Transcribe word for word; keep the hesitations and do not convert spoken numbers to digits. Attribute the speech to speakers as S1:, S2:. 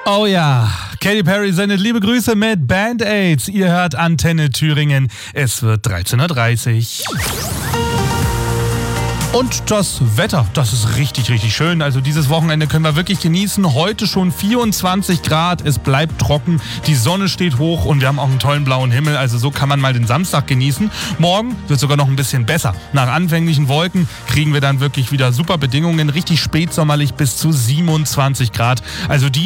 S1: Oh ja, Katy Perry sendet liebe Grüße mit Band-Aids. Ihr hört Antenne Thüringen. Es wird dreizehn Uhr dreißig. Und das Wetter, das ist richtig, richtig schön. Also dieses Wochenende können wir wirklich genießen. Heute schon vierundzwanzig Grad, es bleibt trocken, die Sonne steht hoch und wir haben auch einen tollen blauen Himmel. Also so kann man mal den Samstag genießen. Morgen wird sogar noch ein bisschen besser. Nach anfänglichen Wolken kriegen wir dann wirklich wieder super Bedingungen. Richtig spätsommerlich bis zu siebenundzwanzig Grad. Also die